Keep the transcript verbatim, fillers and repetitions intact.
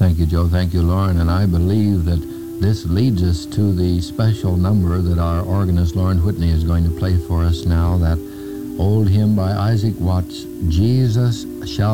Thank you, Joe. Thank you, Lauren. And I believe that this leads us to the special number that our organist, Lauren Whitney, is going to play for us now, that old hymn by Isaac Watts, Jesus Shall